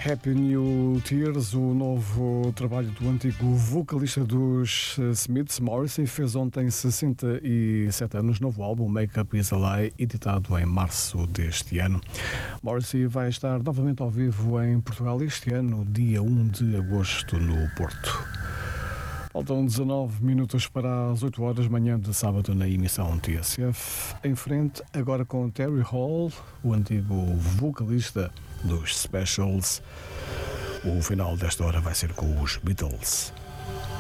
Happy New Tears, o novo trabalho do antigo vocalista dos Smiths, Morrissey, fez ontem 67 anos, novo álbum Make Up Is a Lie, editado em março deste ano. Morrissey vai estar novamente ao vivo em Portugal este ano, dia 1 de agosto, no Porto. Faltam 19 minutos para as 8 horas da manhã de sábado na emissão TSF. Em frente, agora com Terry Hall, o antigo vocalista dos Specials. O final desta hora vai ser com os Beatles.